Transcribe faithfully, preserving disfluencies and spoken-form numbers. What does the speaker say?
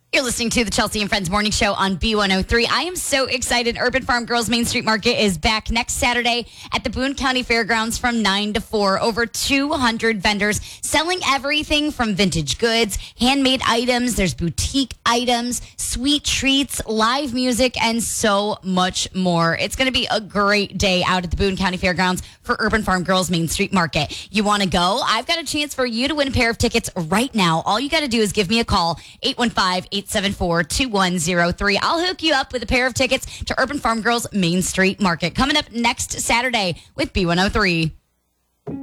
You're listening to the Chelsea and Friends Morning Show on B one oh three. I am so excited. Urban Farm Girls Main Street Market is back next Saturday at the Boone County Fairgrounds from nine to four. Over two hundred vendors selling everything from vintage goods, handmade items, there's boutique items, sweet treats, live music, and so much more. It's going to be a great day out at the Boone County Fairgrounds for Urban Farm Girls Main Street Market. You want to go? I've got a chance for you to win a pair of tickets right now. All you got to do is give me a call, eight one five, eight seven four, two one zero three. I'll hook you up with a pair of tickets to Urban Farm Girls Main Street Market. Coming up next Saturday with B one oh three.